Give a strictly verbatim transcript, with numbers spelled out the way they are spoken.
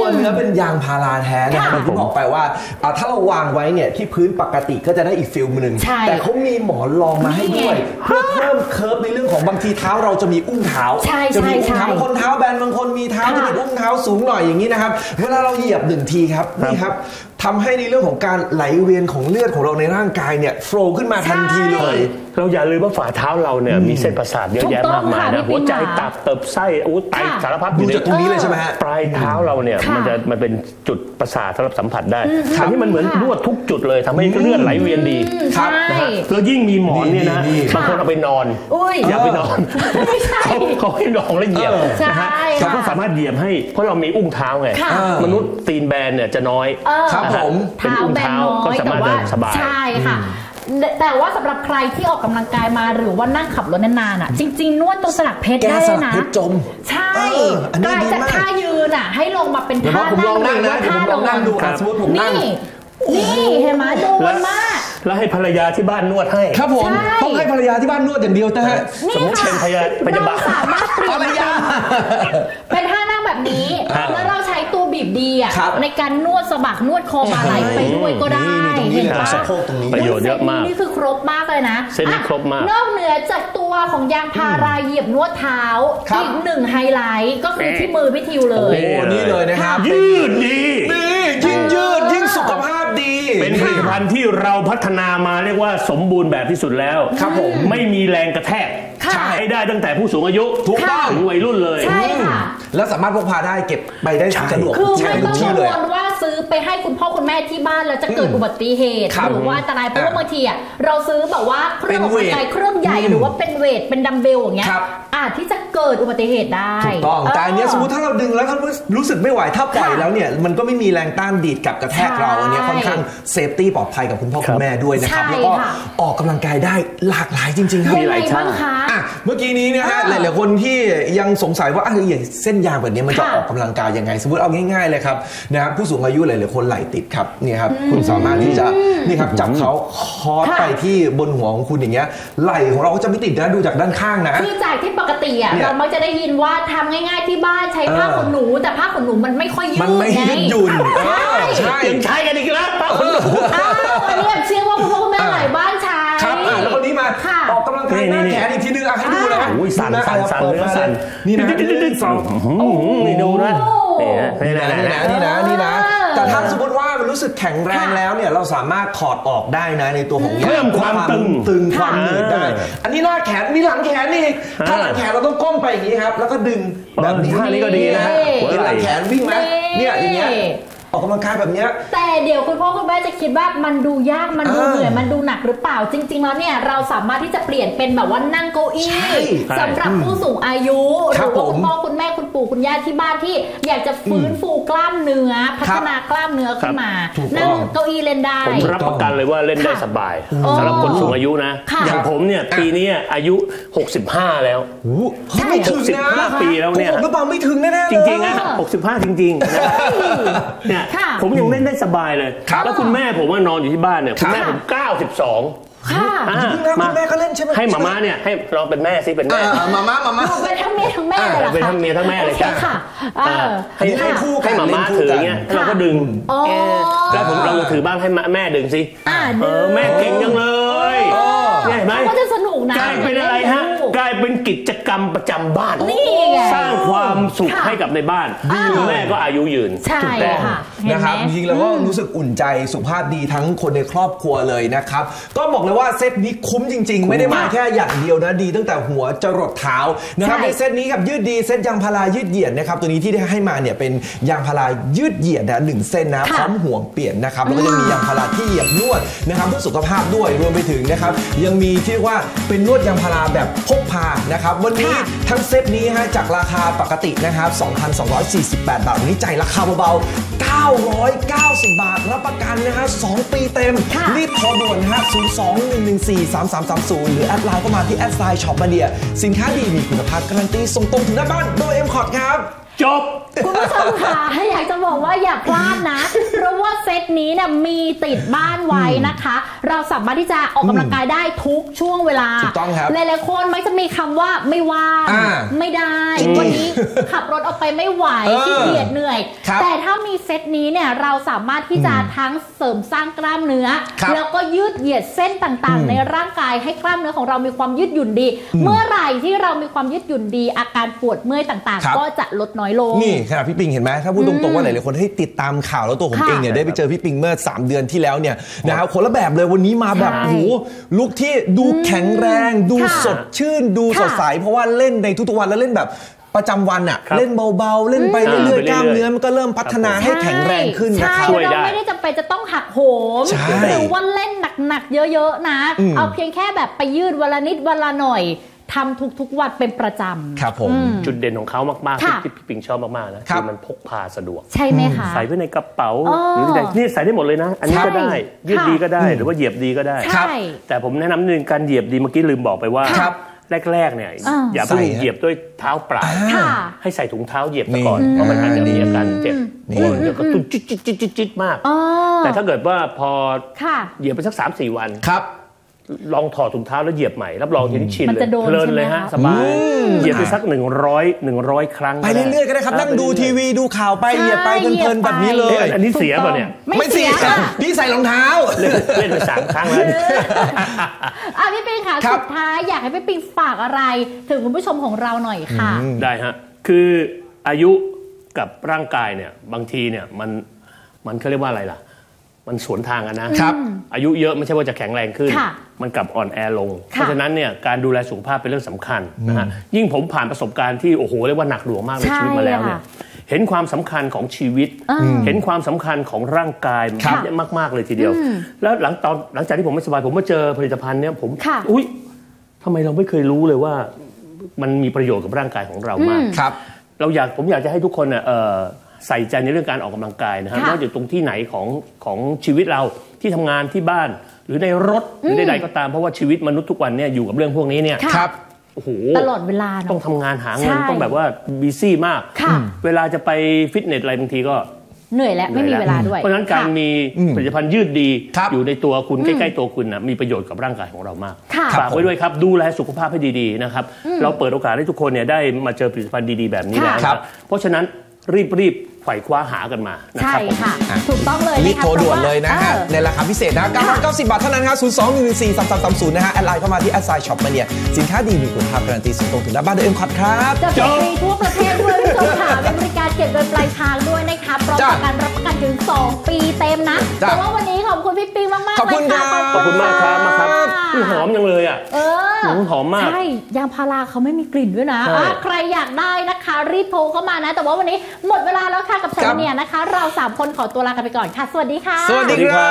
เนื้อเป็นยางพาราแท้นะครับอย่างที่บอกไปว่าถ้าเราวางไว้เนี่ยที่พื้นปกติก็จะได้อีกฟิลนึงแต่เขามีหมอนรองมาให้ด้วยเพื่อเพิ่มเคิร์ฟในเรื่องของบางทีเท้าเราจะมีอุ้งเท้าจะมีอุ้งเท้าบางคนเท้าแบนบางคนมีเท้าที่เป็นอุ้งเท้าสูงหน่อยอย่างนี้นะครับเวลาเราเหยียบหนึ่งทีครับนี่ครับทำให้ในเรื่องของการไหลเวียนของเลือดของเราในร่างกายเนี่ยโฟล์ขึ้นมาทันทีเลยเราอย่าลืมว่าฝ่าเท้าเราเนี่ยมีเส้นประสาทเยอะแยะมากมายนะหัวใจตับเติบไส้อู้ไตสารพัดอยู่ในตรงนี้เลยใช่ไหมฮะปลายเท้าเราเนี่ยมันจะมันเป็นจุดประสาทสำหรับสัมผัสได้อันนี้มันเหมือนนวดทุกจุดเลยทำให้เลือดไหลเวียนดีครับแล้วยิ่งมีหมอนเนี่ยนะบางคนเอาไปนอนอย่าไปนอนเขาเขาให้นอนแล้วเหยียบนะฮะเราก็สามารถเหยียบให้เพราะเรามีอุ้งเท้าไงมนุษย์ตีนแบนเนี่ยจะน้อยครับผมเป็นอุ้งเท้าก็สามารถเดินสบายใช่ค่ะแต่ว่าสำหรับใครที่ออกกำลังกายมาหรือว่านั่งขับรถนานๆอ่ะจริงๆนวดตรงสลักเพชรได้เลยนะใช่กลายจากท่ายืนอ่ะให้ลงมาเป็นท่านั่งหรือว่าท่านอนสมมติผมนั่งนี่เห็นไหมโดนมากแล้วให้ภรรยาที่บ้านนวดให้ครับผมต้องให้ภรรยาที่บ้านนวดอย่างเดียวนะฮะสมมติเป็นภรรยาพยาบาลสามารถเปลี่ยนภรรยาเป็นท่านั่งแบบนี้แล้วเราใช้ตัวบีบดีอ่ะในการนวดสะบักนวดคอบ่าไหล่ไปด้วยก็ได้เห็นป่ะประโยชน์เยอะมากนี่คือครบมากเลยนะเส้นนี้ครบมากนอกเหนือจากตัวของยางพาราเหยียบนวดเท้าอีกหนึ่งไฮไลท์ก็คือที่มือพี่ทิวเลยนี่เลยนะครับยืดดีนี่ยิ่งยืดยิ่งสุขภาพดีเป็นผลิตภัณฑ์ที่เราพัฒนามาเรียกว่าสมบูรณ์แบบที่สุดแล้วครับผมไม่มีแรงกระแทกใช้ได้ตั้งแต่ผู้สูงอายุถูกต้องถึงวัยรุ่นเลยใช่ค่ะแล้วสามารถพกพาได้เก็บไปได้สะดวกคือไม่ต้องกังวลว่าซื้อไปให้คุณพ่อคุณแม่ที่บ้านแล้วจะเกิดอุบัติเหตุหรือว่าอันตรายเพราะว่าบางทีอ่ะเราซื้อแบบว่าเครื่องออกกำลังกายเครื่องใหญ่หรือว่าเป็นเวทเป็นดัมเบลอย่างเงี้ยอาจที่จะเกิดอุบัติเหตุได้ถูกต้องแต่อันนี้สมมติถ้าเราดึงแล้วถ้ารู้สึกไม่ไหวถ้าปล่อยแล้วเนี่ยมันก็ไม่มีแรงต้านดีดกับกระแทกเราอันนี้ค่อนข้างเซฟตี้ปลอดภัยกับคุณพ่อคุณแม่ด้วยนะครับแล้วก็ออกกำลังกายได้หลากหลายจริงๆครับมีหลายท่าเมื่อกี้นี้นะฮะหลายๆคนที่ยังสงสัยว่าอย่างเส้นยางแบบนี้มันจะออกกำลังกายยังไงสมมติเอาง่ายๆเลยครับนะครับผู้สูงอายุหลายๆคนไหล่ติดครับนี่ครับคุณสามารถที่จะนี่ครับจับเขาคอร์สไปที่บนหัวของคุณอย่างเงี้ยไหล่ของเราก็จะไม่ติดนะดูจากด้านข้างนะคือจากที่ปกติอ่ะเรามักจะได้ยินว่าทำง่ายๆที่บ้านใช้ผ้าขนหนูแต่ผ้าขนหนูมันไม่ค่อยยืดมันไม่ยืดหยุ่นใช่ใช่ใช้กันอีกแล้วผ้าขนหนูอ้าวอันนี้เชื่อว่าคุณพ่อคุณแม่หลายบ้านใช้ครับแล้วคนนี้มาออกกำลังกายหน้าแขนอีกทีนึงให้ดูเลยอุ้ยสั่นสั่นสั่นเนื้อสั่นนี่นะนี่สองนี่ดูนะนี่นะนี่นะนี่นะนี่นะแต่ถ้าสมมติว่ามันรู้สึกแข็งแรงแล้วเนี่ยเราสามารถถอดออกได้นะในตัวของเพิ่มความตึงตึงความหนืดได้อันนี้หน้าแขนมีหลังแขนนี่ถ้าหลังแขนเราต้องก้มไปอย่างนี้ครับแล้วก็ดึงแบบนี้ท่านี้ก็ดีนะฮะหลังแขนวิ่งไหมเนี่ยอย่างเงี้ยออกกำลังกายแบบนี้แต่เดี๋ยวคุณพ่อคุณแม่จะคิดว่ามันดูยากมันดูเหนื่อยมันดูหนักหรือเปล่าจริงๆแล้วเนี่ยเราสามารถที่จะเปลี่ยนเป็นแบบว่านั่งเก้าอี้สำหรับผู้สูงอายุหรือว่าคุณพ่อคุณแม่คุณปู่คุณย่าที่บ้านที่อยากจะฟื้นฟูกล้ามเนื้อพัฒนากล้ามเนื้อขึ้นมานั่งเก้าอี้เล่นได้ผมรับประกันเลยว่าเล่นได้สบายสำหรับคนสูงอายุนะอย่างผมเนี่ยปีนี้อายุหกสิบห้าแล้วไม่ถึงนะหกสิบห้าปีแล้วเนี่ยหรือเปล่าไม่ถึงแน่ๆจริงๆนะหกสิบห้าจริงๆเนี่ยผมยังเล่นได้สบายเลยแล้วคุณแม่ผมว่านอนอยู่ที่บ้านเนี่ยคุณแม่ผมเก้าสิบสองค่ะคุณแม่ก็เล่นใช่ไหมให้มาม่าเนี่ยให้ลองเป็นแม่ซิเป็นแม่มาม่ามาม่าเป็นทั้งเมียทั้งแม่เลยเป็นทั้งเมียทั้งแม่เลยค่ะให้ให้คู่ให้มาม่าถือเงี้ยเราก็ดึงแล้วผมเราถือบ้างให้แม่ดึงซิเออแม่เก่งจังเลยเห็นไหมก็จะสนุกนะกลายเป็นอะไรฮะกลายเป็นกิจกรรมประจำบ้านสร้างความสุขให้กับในบ้านคุณแม่ก็อายุยืนใช่ค่ะนะครับจริงๆแล้วก็รู้สึกอุ่นใจสุขภาพดีทั้งคนในครอบครัวเลยนะครับก็บอกเลยว่าเซตนี้คุ้มจริงๆไม่ได้มาแค่อย่างเดียวนะดีตั้งแต่หัวจรดเท้านะครับในเซตนี้กับยืดดีเซตยางพารายืดเหยียดนะครับตัวนี้ที่ได้ให้มาเนี่ยเป็นยางพารายืดเหยียดนะหนึ่งเส้นนะพร้อมห่วงเปลี่ยนนะครับแล้วก็ยังมียางพาราที่เหยียบนวดนะครับเพื่อสุขภาพด้วยรวมไปถึงนะครับยังมีที่เรียกว่าเป็นนวดยางพาราแบบพกพานะครับวันนี้ทั้งเซตนี้ฮะจากราคาปกตินะครับ สองพันสองร้อยสี่สิบแปด บาทวันนี้จ่ายราคาเบาๆเก้าร้อยเก้าสิบบาทรับประกันนะฮะสองปีเต็มรีบโทรด่วนฮะศูนย์ สอง หนึ่ง หนึ่ง สี่ สาม สาม สาม ศูนย์หรือแอดไลน์เข้ามาที่แอดไซน์ช็อปมาเดียสินค้าดีมีคุณภาพการันตีส่งตรงถึงหน้าบ้านโดย เอ็ม คอร์ด ครับจบคุณผู้ชมค่ะอยากจะบอกว่าอย่าพลาดนะเพราะว่าเซตตนี้เนี่ยมีติดบ้านไว้นะคะ เราสามารถที่จะออกกำลังกายได้ทุกช่วงเวลาถูกต้องครับหลายๆคนไม่จะมีคำว่าไม่ว่างไม่ได้วันนี้ขับรถออกไปไม่ไหวขี้เกียจเหนื่อยแต่ถ้ามีเซตนี้เนี่ยเราสามารถที่จะทั้งเสริมสร้างกล้ามเนื้อแล้วก็ยืดเหยียดเส้นต่างๆในร่างกายให้กล้ามเนื้อของเรามีความยืดหยุ่นดีเมื่อไหร่ที่เรามีความยืดหยุ่นดีอาการปวดเมื่อยต่างๆก็จะลดน้อยลงนี่ขนาดพี่ปิงเห็นไหมถ้าพูดตรงๆว่าหลายๆคนให้ติดตามข่าวแล้วตัวผมเองเนี่ยได้ไปเจอพี่ปิงเมื่อสามเดือนที่แล้วเนี่ยนะครับคนละแบบเลยวันนี้มาแบบโอ้โหลุคที่ดูแข็งแรงดูสดชื่นดูสดใสเพราะว่าเล่นในทุกๆวันแล้วเล่นแบบประจำวันอะเล่นเบาๆเล่นไปเรื่อยๆกล้ามเนื้อมันก็เริ่มพัฒนาให้แข็งแรงขึ้นนะครับช่วยได้เราไม่ได้จำเป็นจะต้องหักโหมหรือว่าเล่นหนักๆเยอะๆนะเอาเพียงแค่แบบไปยืดวันละนิดวันละหน่อยทำทุกๆวันเป็นประจำครับผมจุดเด่นของเขามากๆที่พี่ปิงชอบมากๆนะคือมันพกพาสะดวกใช่ไหมคะใส่ไว้ในกระเป๋าหรือใส่นี่ใส่ได้หมดเลยนะอันนี้ก็ได้ยืดดีก็ได้หรือว่าเหยียบดีก็ได้แต่ผมแนะนำหนึ่งการเหยียบดีเมื่อกี้ลืมบอกไปว่าแรกๆเนี่ยอย่าเพิ่งเหยียบด้วยเท้าเปล่าให้ใส่ถุงเท้าเหยียบก่อนเพราะมันอาจจะมีอาการเจ็บเดี๋ยวก็ตุ้นจิ๊ดจิ๊ดจิ๊ดจิ๊ดมากแต่ถ้าเกิดว่าพอเหยียบไปสัก สามถึงสี่ วันลองถอดถุงเท้าแล้วเหยียบใหม่รับรองทีนี้ชินเลยเพลินเลยฮะสบายเหยียบไปสักหนึ่งร้อย หนึ่งร้อยครั้งไปเรื่อยๆก็ได้ครับนั่งดูทีวีดูข่าวไปเหยียบไปเพลินๆแบบนี้เลยอันนี้เสียป่ะเนี่ยไม่เสียพี่ใส่รองเท้าเล่นไปสามครั้งแล้วอ่ะพี่ปิงค่ะสุดท้ายอยากให้พี่ปิงฝากอะไรถึงคุณผู้ชมของเราหน่อยค่ะได้ฮะคืออายุกับร่างกายเนี่ยบางทีเนี่ยมันมันเขาเรียกว่าอะไรล่ะมันสวนทางกันนะครับอายุเยอะไม่ใช่ว่าจะแข็งแรงขึ้นมันกลับอ่อนแอลงเพราะฉะนั้นเนี่ยการดูแลสุขภาพเป็นเรื่องสำคัญนะฮะยิ่งผมผ่านประสบการณ์ที่โอ้โหเรียกว่าหนักหน่วงมากในชีวิตมาแล้วเนี่ยเห็นความสำคัญของชีวิตเห็นความสำคัญของร่างกายมากๆเลยทีเดียวแล้วหลังตอนหลังจากที่ผมไม่สบายผมมาเจอผลิตภัณฑ์เนี่ยผมอุ๊ยทำไมเราไม่เคยรู้เลยว่ามันมีประโยชน์กับร่างกายของเรามากเราอยากผมอยากจะให้ทุกคนเนี่ยใส่ใจในเรื่องการออกกำลังกายนะฮะว่าอยู่ตรงที่ไหนของของชีวิตเราที่ทำงานที่บ้านหรือในรถหรือใดๆก็ตามเพราะว่าชีวิตมนุษย์ทุกวันเนี่ยอยู่กับเรื่องพวกนี้เนี่ยครับโอ้โหตลอดเวลาต้องทำงานหาเงินต้องแบบว่าบีซี่มากเวลาจะไปฟิตเนสอะไรบางทีก็เหนื่อยแล้วไม่มีเวลาด้วยเพราะฉะนั้นการมีผลิตภัณฑ์ยืดดีอยู่ในตัวคุณใกล้ๆตัวคุณนะมีประโยชน์กับร่างกายของเรามากฝากไว้ด้วยครับดูแลสุขภาพให้ดีๆนะครับเราเปิดโอกาสให้ทุกคนเนี่ยได้มาเจอผลิตภัณฑ์ดีๆแบบนี้แล้วเพราะฉะนั้นรีบๆไขว่คว้าหากันมาใช่ค่ะถูกต้องเลยรีบโทรด่วนเลยนะฮะในราคาพิเศษนะเก้าร้อยเก้าสิบบาทเท่านั้นครับศูนย์ สอง หนึ่ง หนึ่ง สี่ สาม สาม สาม ศูนย์นะฮะแอดไลน์เข้ามาที่แอดไซน์ช็อปมาเนี่ยสินค้าดีมีคุณภาพการันตีส่งตรงถึงหน้าบ้านโดยเอ็มคอร์ดครับจะมีทั่วประเทศด้วยผู้ชมค่ะเป็นบริการเก็บเงินปลายทางด้วยนะคะพร้อมกับการรับประกันถึงสองปีเต็มนะแต่ว่าวันนี้ขอบคุณพี่ปิงมากๆเลยค่ะขอบคุณมากครับมาครับหอมจังเลยอ่ะเออหอมมากใช่ยางพาราเขาไม่มีกลิ่นด้วยนะใครอยากได้นะคะรีบโทรเข้ามานะแต่ว่าวันนี้หมดเวลาแล้วค่ะกับไซเนียนะคะเราสามคนขอตัวลากันไปก่อนค่ะสวัสดีค่ะสวัสดีครับ